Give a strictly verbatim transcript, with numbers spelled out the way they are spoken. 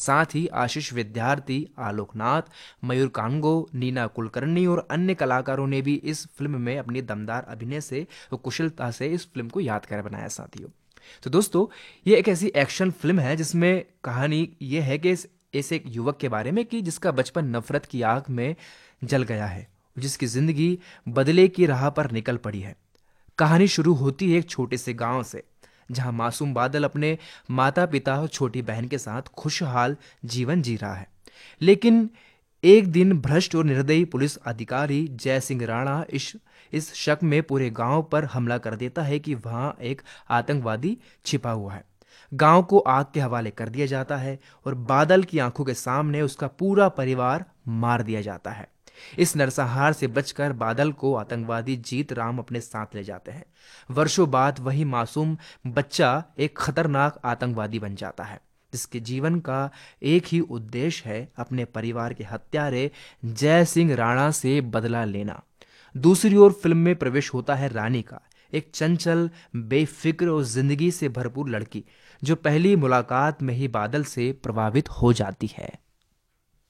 साथ ही आशीष विद्यार्थी, आलोकनाथ, मयूर कांगो, नीना कुलकर्णी और अन्य कलाकारों ने भी इस फिल्म में अपनी दमदार अभिनय से और कुशलता से इस फिल्म को यादगार बनाया साथियों। तो दोस्तों, ये एक ऐसी एक्शन फिल्म है जिसमें कहानी ये है कि इस ऐसे एक युवक के बारे में कि जिसका बचपन नफरत की आग में जल गया है, जिसकी जिंदगी बदले की राह पर निकल पड़ी है। कहानी शुरू होती है एक छोटे से गांव से, जहां मासूम बादल अपने माता पिता और छोटी बहन के साथ खुशहाल जीवन जी रहा है। लेकिन एक दिन भ्रष्ट और निर्दयी पुलिस अधिकारी जय सिंह राणा इस इस शक में पूरे गांव पर हमला कर देता है कि वहां एक आतंकवादी छिपा हुआ है। गांव को आग के हवाले कर दिया जाता है और बादल की आंखों के सामने उसका पूरा परिवार मार दिया जाता है। इस नरसंहार से बचकर बादल को आतंकवादी जीत राम अपने साथ ले जाते हैं। वर्षों बाद वही मासूम बच्चा एक खतरनाक आतंकवादी बन जाता है, जिसके जीवन का एक ही उद्देश्य है अपने परिवार के हत्यारे जय सिंह राणा से बदला लेना। दूसरी ओर फिल्म में प्रवेश होता है रानी का, एक चंचल, बेफिक्र और जिंदगी से भरपूर लड़की, जो पहली मुलाकात में ही बादल से प्रभावित हो जाती है।